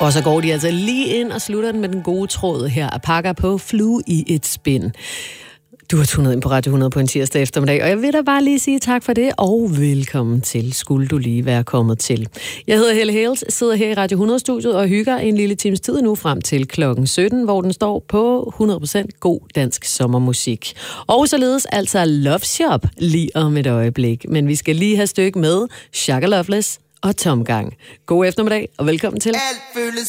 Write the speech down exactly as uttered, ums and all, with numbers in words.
Og så går de altså lige ind og slutter den med den gode tråd her og pakker på Flue i et spind. Du har tunet ind på Radio hundrede på en tirsdag eftermiddag, og jeg vil da bare lige sige tak for det, og velkommen til, skulle du lige være kommet til. Jeg hedder Helle Hales, sidder her i Radio hundrede-studiet og hygger en lille times tid nu frem til klokken sytten, hvor den står på hundrede procent god dansk sommermusik. Og således altså Love Shop lige om et øjeblik, men vi skal lige have stykke med Shaka Loveless og Tomgang. God eftermiddag, og velkommen til. Alt føles